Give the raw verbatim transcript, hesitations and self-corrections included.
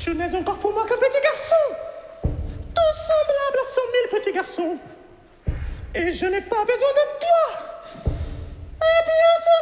Tu n'es encore pour moi qu'un petit garçon, tout semblable à cent mille petits garçons. Et je n'ai pas besoin de toi. Eh bien, ce